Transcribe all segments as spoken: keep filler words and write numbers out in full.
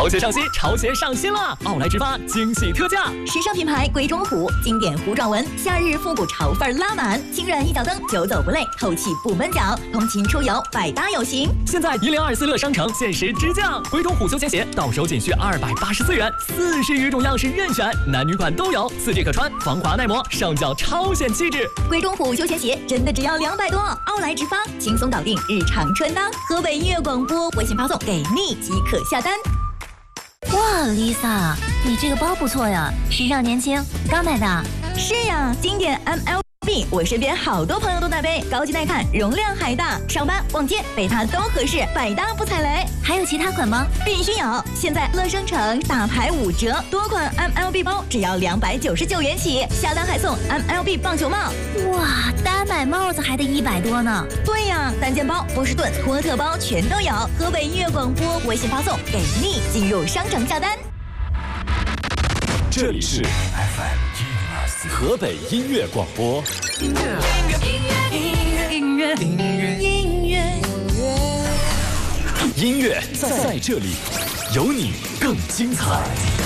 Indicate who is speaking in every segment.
Speaker 1: 潮鞋上新，潮鞋上新了！奥莱直发惊喜特价，
Speaker 2: 时尚品牌鬼冢虎，经典糊状纹，夏日复古潮范拉满，轻软一脚蹬，久走不累，透气不闷脚，通勤出游百搭有型。
Speaker 1: 现在一零二四乐商城限时直降，鬼冢虎休闲鞋到手仅需二百八十四元，四十余种样式任选，男女款都有，四 G 可穿，防滑耐磨，上脚超显气质。
Speaker 2: 鬼冢虎休闲鞋真的只要两百多，奥莱直发轻松搞定日常穿搭。河北音乐广播微信发送给你即可下单。
Speaker 3: 哇 ，Lisa， 你这个包不错呀，时尚年轻，刚买的。
Speaker 2: 是呀，经典 M L B， 我身边好多朋友都在背，高级耐看，容量还大，上班逛街背它都合适，百搭不踩雷。
Speaker 3: 还有其他款吗？
Speaker 2: 必须有！现在乐商城大牌五折，多款 M L B 包只要两百九十九元起，下单还送 M L B 棒球帽。
Speaker 3: 哇，单买帽子还得一百多呢。
Speaker 2: 对呀，单件包、波士顿、托特包全都有。河北音乐广播微信发送给你，进入商城下单。
Speaker 4: 这里是 F M 河北音乐广播。音乐，音乐，音乐，音乐，音乐，音乐在这里，有你更精彩。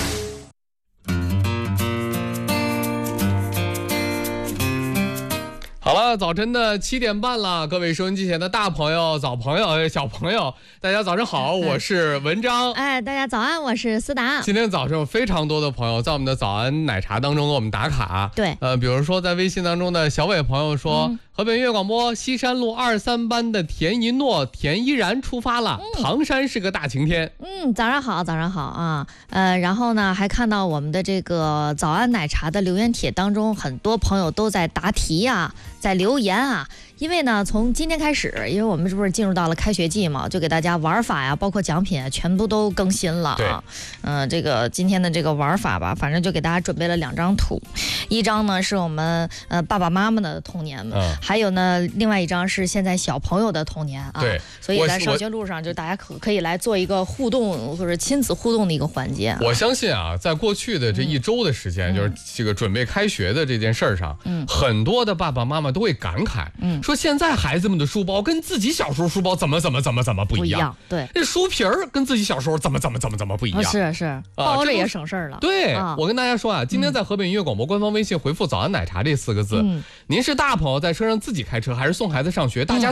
Speaker 5: 好了，早晨的七点半了，各位收音机前的大朋友、小朋友、小朋友，大家早上好，我是文章。
Speaker 6: 哎，大家早安，我是思达。
Speaker 5: 今天早上有非常多的朋友在我们的早安奶茶当中给我们打卡。
Speaker 6: 对，
Speaker 5: 呃，比如说在微信当中的小伟朋友说，嗯、河北音乐广播西山路二三班的田一诺、田依然出发了，嗯、唐山是个大晴天。
Speaker 6: 嗯，早上好，早上好啊。呃，然后呢，还看到我们的这个早安奶茶的留言帖当中，很多朋友都在答题呀、啊。在留言啊，因为呢，从今天开始，因为我们这不是进入到了开学季嘛，就给大家玩法呀，包括奖品啊，全部都更新了啊。嗯、呃，这个今天的这个玩法吧，反正就给大家准备了两张图，一张呢是我们呃爸爸妈妈的童年，嗯、还有呢另外一张是现在小朋友的童年啊。
Speaker 5: 对，
Speaker 6: 所以在上学路上，就大家可可以来做一个互动或者亲子互动的一个环节、啊。
Speaker 5: 我相信啊，在过去的这一周的时间，嗯、就是这个准备开学的这件事儿上，嗯，很多的爸爸妈妈都会感慨，嗯，说现在孩子们的书包跟自己小时候书包怎么怎么怎么怎么不一样？
Speaker 6: 不一样，对，
Speaker 5: 这书皮儿跟自己小时候怎么怎么怎么怎么不一样？
Speaker 6: 哦、是是，包着也省事儿了。
Speaker 5: 啊、对、啊，我跟大家说啊，今天在河北音乐广播官方微信回复"早安奶茶"这四个字，嗯、您是大朋友在车上自己开车，还是送孩子上学？大家